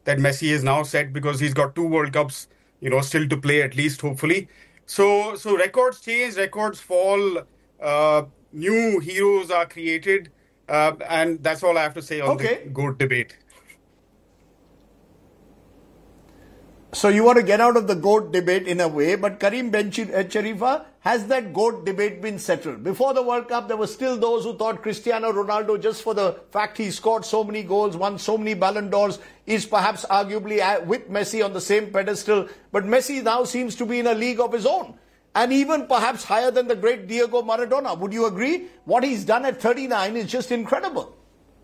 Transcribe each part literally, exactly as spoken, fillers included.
that Messi is now set because he's got two World Cups, you know, still to play at least, hopefully. So, so records change, records fall, uh, new heroes are created, uh, and that's all I have to say on the Okay. GOAT debate. So you want to get out of the GOAT debate in a way, but Karim Ben Charifa, has that GOAT debate been settled? Before the World Cup, there were still those who thought Cristiano Ronaldo, just for the fact he scored so many goals, won so many Ballon d'Ors, is perhaps arguably with Messi on the same pedestal. But Messi now seems to be in a league of his own, and even perhaps higher than the great Diego Maradona. Would you agree? What he's done at thirty-nine is just incredible.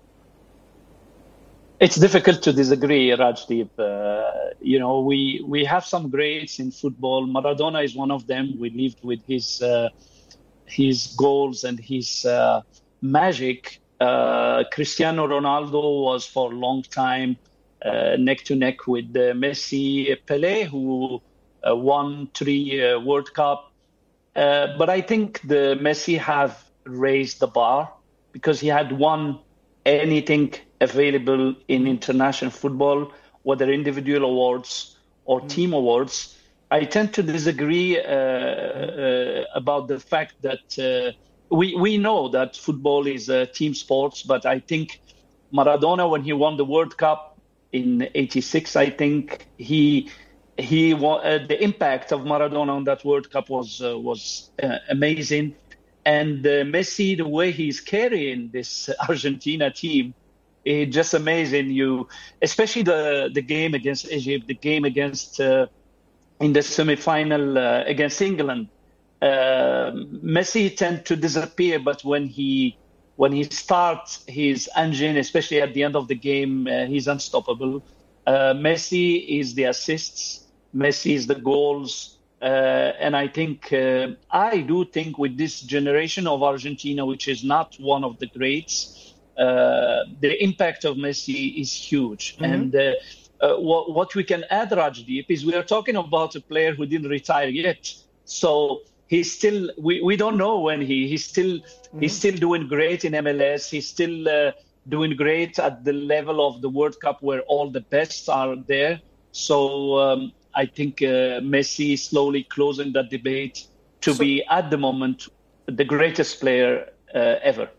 It's difficult to disagree, Rajdeep. Uh, you know, we we have some greats in football. Maradona is one of them. We lived with his uh, his goals and his uh, magic. Uh, Cristiano Ronaldo was for a long time uh, neck to neck with uh, Messi, Pelé, who uh, won three uh, World Cup. Uh, but I think the Messi have raised the bar because he had won anything available in international football, whether individual awards or mm. team awards. I tend to disagree uh, uh, about the fact that uh, we we know that football is a team sports, but I think Maradona, when he won the World Cup in eighty-six, I think he he uh, the impact of Maradona on that World Cup was uh, was uh, amazing. And uh, Messi, the way he's carrying this Argentina team, it's just amazing. You, especially the the game against Egypt, the game against uh, in the semifinal uh, against England. Uh, Messi tend to disappear, but when he when he starts his engine, especially at the end of the game, uh, he's unstoppable. Uh, Messi is the assists. Messi is the goals. Uh, and I think, uh, I do think with this generation of Argentina, which is not one of the greats, uh, the impact of Messi is huge. Mm-hmm. And uh, uh, what, what we can add, Rajdeep, is we are talking about a player who didn't retire yet. So he's still, we, we don't know when he, he's still, mm-hmm. he's still doing great in M L S. He's still uh, doing great at the level of the World Cup where all the best are there. So, um, I think uh, Messi is slowly closing that debate to so, be, at the moment, the greatest player uh, ever.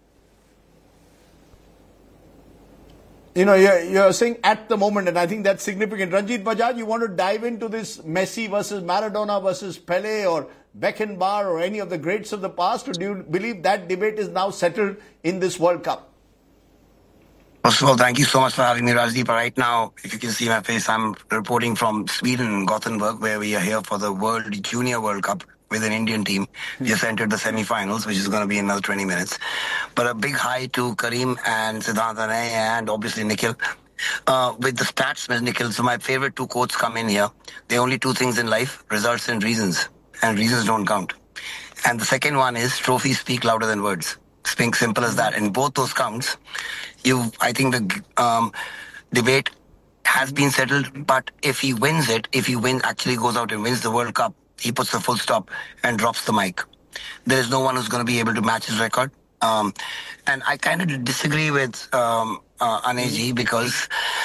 You know, you're, you're saying at the moment, and I think that's significant. Ranjit Bajaj, you want to dive into this Messi versus Maradona versus Pelé or Beckenbauer or any of the greats of the past, or do you believe that debate is now settled in this World Cup? First of all, thank you so much for having me, Rajdeep. Right now, if you can see my face, I'm reporting from Sweden, Gothenburg, where we are here for the World Junior World Cup with an Indian team. We just entered the semi-finals, which is going to be another twenty minutes. But a big hi to Karim and Siddhant and obviously Nikhil. Uh, with the stats, Miz Nikhil, so my favorite two quotes come in here. There are only two things in life, results and reasons. And reasons don't count. And the second one is, trophies speak louder than words. It's simple as that. In both those counts, you, I think the um, debate has been settled, but if he wins it, if he wins, actually goes out and wins the World Cup, he puts the full stop and drops the mic. There is no one who's going to be able to match his record. Um, and I kind of disagree with um, uh, Aneji because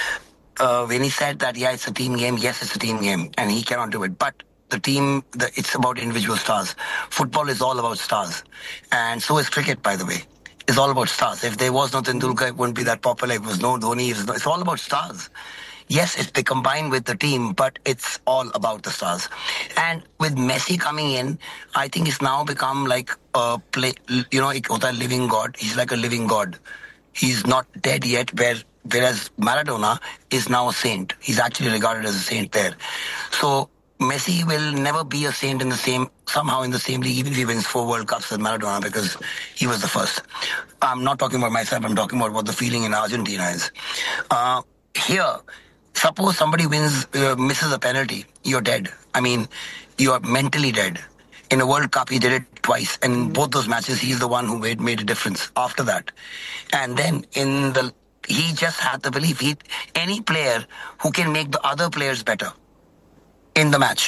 uh, when he said that, yeah, it's a team game, yes, it's a team game, and he cannot do it. But the team, the, it's about individual stars. Football is all about stars. And so is cricket, by the way. It's all about stars. If there was no Tendulkar, it wouldn't be that popular. If there was no Dhoni, it's, it's all about stars. Yes, if they combine with the team, but it's all about the stars. And with Messi coming in, I think it's now become like a play, you know, a living god. He's like a living god. He's not dead yet, where, whereas Maradona is now a saint. He's actually regarded as a saint there. So Messi will never be a saint in the same, somehow in the same league, even if he wins four World Cups with Maradona, because he was the first. I'm not talking about myself, I'm talking about what the feeling in Argentina is. Uh, here, suppose somebody wins, uh, misses a penalty, you're dead. I mean, you're mentally dead. In a World Cup, he did it twice. And in both those matches, he's the one who made, made a difference after that. And then in the, he just had the belief, he, any player who can make the other players better in the match,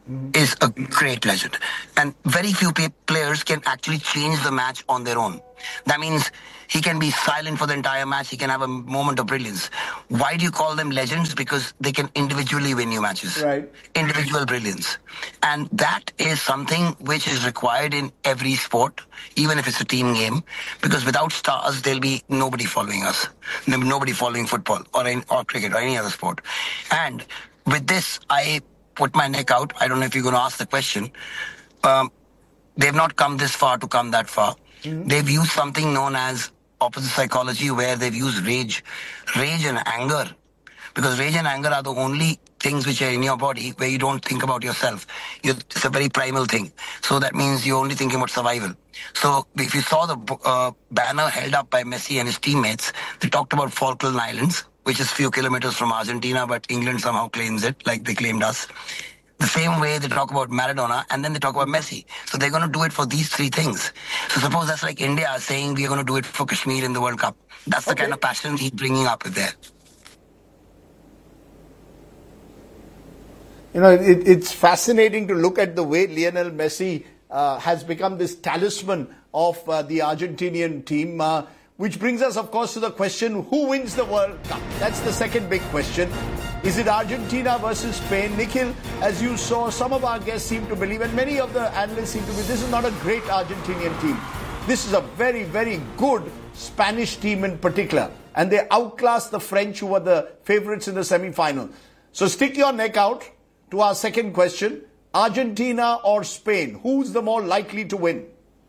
mm-hmm. is a great legend. And very few players can actually change the match on their own. That means he can be silent for the entire match. He can have a moment of brilliance. Why do you call them legends? Because they can individually win you matches. Right. Individual brilliance. And that is something which is required in every sport, even if it's a team game. Because without stars, there'll be nobody following us. There'll be nobody following football or, in, or cricket or any other sport. And with this, I put my neck out. I don't know if you're going to ask the question. Um, they've not come this far to come that far. Mm-hmm. They've used something known as opposite psychology, where they've used rage, rage and anger. Because rage and anger are the only things which are in your body where you don't think about yourself. You're, it's a very primal thing. So that means you're only thinking about survival. So if you saw the uh, banner held up by Messi and his teammates, they talked about Falkland Islands, which is a few kilometers from Argentina, but England somehow claims it, like they claimed us. The same way they talk about Maradona, and then they talk about Messi. So they're going to do it for these three things. So suppose that's like India saying we're going to do it for Kashmir in the World Cup. That's the okay. kind of passion he's bringing up with there. You know, it, it's fascinating to look at the way Lionel Messi uh, has become this talisman of uh, the Argentinian team. Uh, Which brings us, of course, to the question, who wins the World Cup? That's the second big question. Is it Argentina versus Spain? Nikhil, as you saw, some of our guests seem to believe, and many of the analysts seem to believe, this is not a great Argentinian team. This is a very, very good Spanish team in particular. And they outclassed the French, who were the favourites in the semi-final. So stick your neck out to our second question. Argentina or Spain? Who's the more likely to win?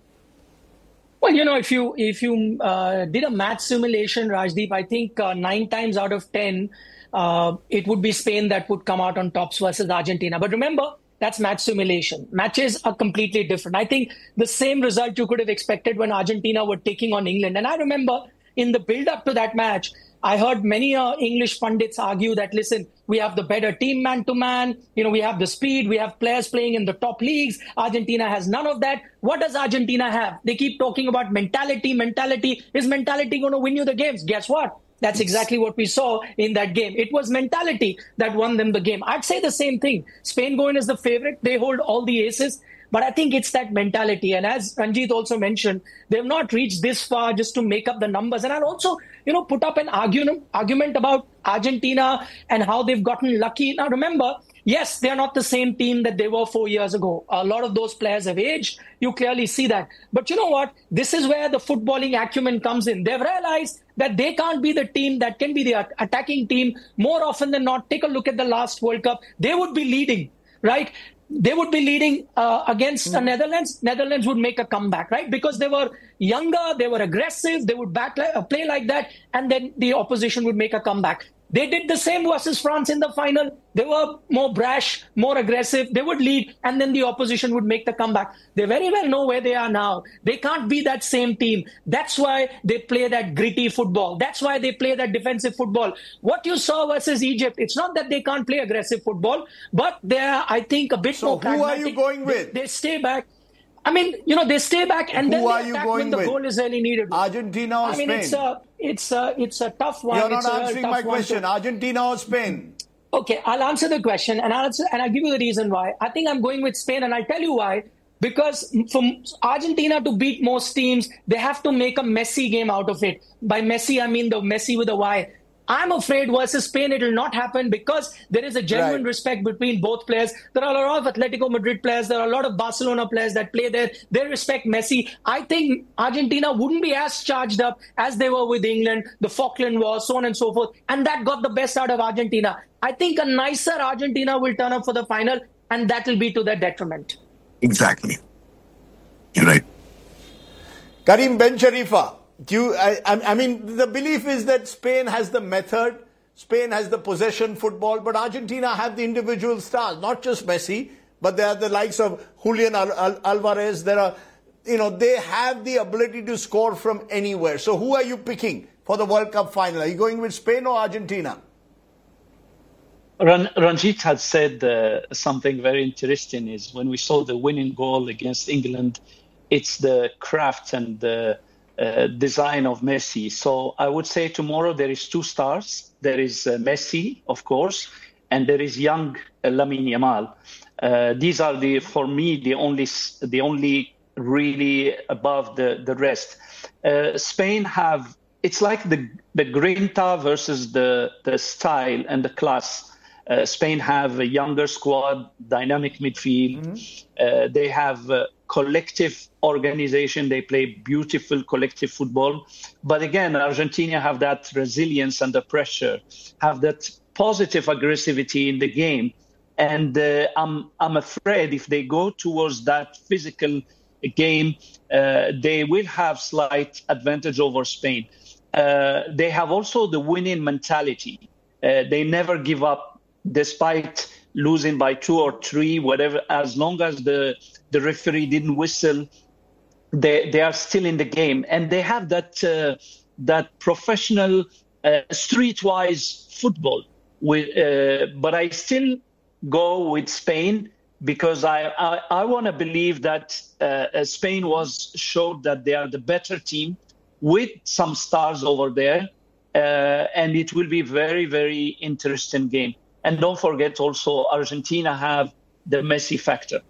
Well, you know, if you if you uh, did a match simulation, Rajdeep, I think uh, nine times out of ten, uh, it would be Spain that would come out on tops versus Argentina. But remember, that's match simulation. Matches are completely different. I think the same result you could have expected when Argentina were taking on England. And I remember in the build-up to that match, I heard many uh, English pundits argue that, listen, we have the better team man-to-man. You know, we have the speed. We have players playing in the top leagues. Argentina has none of that. What does Argentina have? They keep talking about mentality, mentality. Is mentality going to win you the games? Guess what? That's exactly what we saw in that game. It was mentality that won them the game. I'd say the same thing. Spain going as the favorite. They hold all the aces. But I think it's that mentality. And as Ranjit also mentioned, they've not reached this far just to make up the numbers. And I'll also, you know, put up an argument, argument about Argentina and how they've gotten lucky. Now, remember, yes, they're not the same team that they were four years ago. A lot of those players have aged. You clearly see that. But you know what? This is where the footballing acumen comes in. They've realized that they can't be the team that can be the attacking team more often than not. Take a look at the last World Cup. They would be leading, right? They would be leading uh, against mm. the Netherlands. Netherlands would make a comeback, right? Because they were younger, they were aggressive, they would back, uh, play like that, and then the opposition would make a comeback. They did the same versus France in the final. They were more brash, more aggressive. They would lead, and then the opposition would make the comeback. They very well know where they are now. They can't be that same team. That's why they play that gritty football. That's why they play that defensive football. What you saw versus Egypt, it's not that they can't play aggressive football, but they're, I think, a bit so more pragmatic. So who are you going with? They, they stay back. I mean, you know, they stay back and Who then are they you attack going when the with? goal is really needed. Argentina or I mean, Spain? it's a, it's a, it's a tough one. You're not it's a answering tough my question. To... Argentina or Spain? Okay, I'll answer the question and I'll answer, and I'll give you the reason why. I think I'm going with Spain, and I'll tell you why. Because for Argentina to beat most teams, they have to make a Messi game out of it. By Messi, I mean the Messi with a Y. I'm afraid versus Spain, it will not happen because there is a genuine right. respect between both players. There are a lot of Atletico Madrid players. There are a lot of Barcelona players that play there. They respect Messi. I think Argentina wouldn't be as charged up as they were with England, the Falkland War, so on and so forth. And that got the best out of Argentina. I think a nicer Argentina will turn up for the final, and that will be to their detriment. Exactly. You're right. Karim Bencharifa. Do you, I, I mean, the belief is that Spain has the method, Spain has the possession football, but Argentina have the individual stars, not just Messi, but they are the likes of Julian Al- Al- Alvarez. There are, you know, they have the ability to score from anywhere. So who are you picking for the World Cup final? Are you going with Spain or Argentina? Ran- Ranjit had said uh, something very interesting is when we saw the winning goal against England, it's the craft and the Uh, design of Messi. So I would say tomorrow there is two stars. There is uh, Messi, of course, and there is young uh, Lamine Yamal. Uh, these are the, for me, the only, the only really above the the rest. Uh, Spain have, it's like the the grinta versus the the style and the class. Uh, Spain have a younger squad, dynamic midfield. Mm-hmm. Uh, they have uh, collective organization. They play beautiful collective football. But again, Argentina have that resilience under pressure, have that positive aggressivity in the game. And uh, I'm I'm afraid if they go towards that physical game, uh, they will have slight advantage over Spain. Uh, they have also the winning mentality. Uh, they never give up. Despite losing by two or three, whatever, as long as the the referee didn't whistle, they they are still in the game, and they have that uh, that professional uh, streetwise football. With, uh, but I still go with Spain because I I, I want to believe that uh, Spain was showed that they are the better team with some stars over there, uh, and it will be very very interesting game. And don't forget also, Argentina have the Messi factor.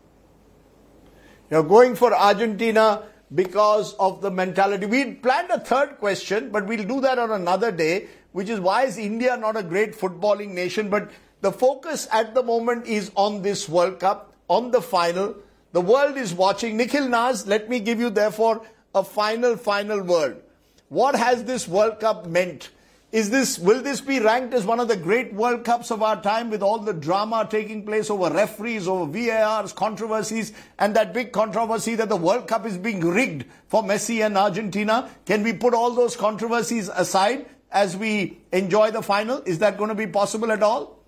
You're going for Argentina because of the mentality. We planned a third question, but we'll do that on another day, which is why is India not a great footballing nation? But the focus at the moment is on this World Cup, on the final. The world is watching. Nikhil Naz, let me give you therefore a final, final word. What has this World Cup meant? Is this, will this be ranked as one of the great World Cups of our time with all the drama taking place over referees, over V A Rs, controversies, and that big controversy that the World Cup is being rigged for Messi and Argentina? Can we put all those controversies aside as we enjoy the final? Is that going to be possible at all?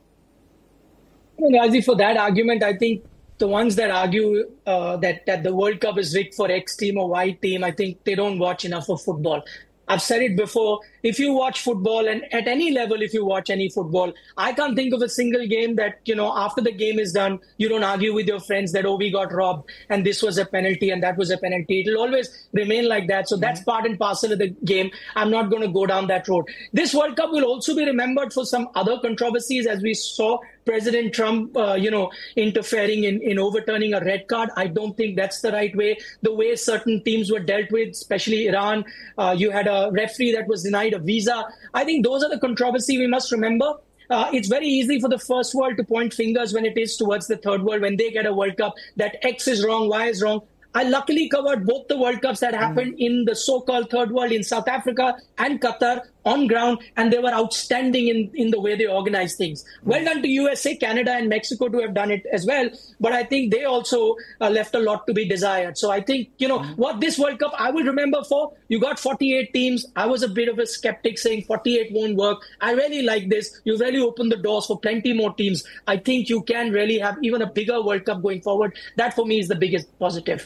I mean, Razi, for that argument, I think the ones that argue uh, that, that the World Cup is rigged for X team or Y team, I think they don't watch enough of football. I've said it before, if you watch football, and at any level, if you watch any football, I can't think of a single game that, you know, after the game is done, you don't argue with your friends that, oh, we got robbed and this was a penalty and that was a penalty. It'll always remain like that. So that's part and parcel of the game. I'm not going to go down that road. This World Cup will also be remembered for some other controversies, as we saw President Trump, uh, you know, interfering in, in overturning a red card. I don't think that's the right way. The way certain teams were dealt with, especially Iran, uh, you had a referee that was denied a visa. I think those are the controversy we must remember. Uh, it's very easy for the first world to point fingers when it is towards the third world, when they get a World Cup, that X is wrong, Y is wrong. I luckily covered both the World Cups that happened mm. in the so-called third world, in South Africa and Qatar, on ground, and they were outstanding in, in the way they organized things. Mm. Well done to U S A, Canada and Mexico to have done it as well, but I think they also uh, left a lot to be desired. So I think, you know, mm. what this World Cup I will remember for, you got forty-eight teams. I was a bit of a skeptic saying forty-eight won't work. I really like this. You've really opened the doors for plenty more teams. I think you can really have even a bigger World Cup going forward. That for me is the biggest positive.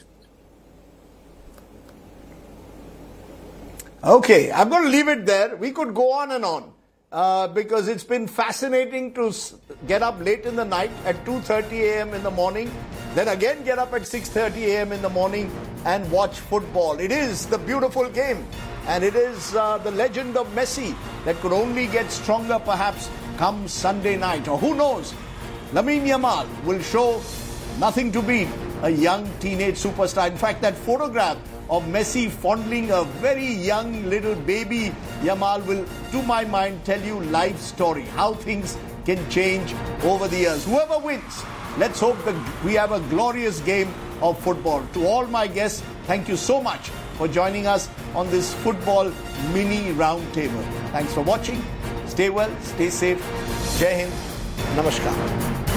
Okay, I'm going to leave it there. We could go on and on uh, because it's been fascinating to get up late in the night at two thirty a m in the morning, then again get up at six thirty a m in the morning and watch football. It is the beautiful game, and it is uh, the legend of Messi that could only get stronger perhaps come Sunday night. Or who knows, Lamine Yamal will show nothing to beat a young teenage superstar. In fact, that photograph of Messi fondling a very young little baby Yamal will, to my mind, tell you life story, how things can change over the years. Whoever wins, let's hope that we have a glorious game of football. To all my guests, thank you so much for joining us on this football mini roundtable. Thanks for watching. Stay well, stay safe. Jai Hind. Namaskar.